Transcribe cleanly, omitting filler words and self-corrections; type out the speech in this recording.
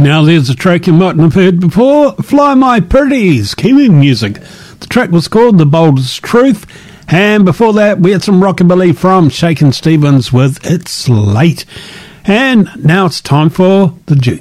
Now there's a track you mightn't have heard before, Fly My Pretties, Kiwi music. The track was called The Boldest Truth, and before that we had some rockabilly from Shakin' Stevens with It's Late. And now it's time for the Duke.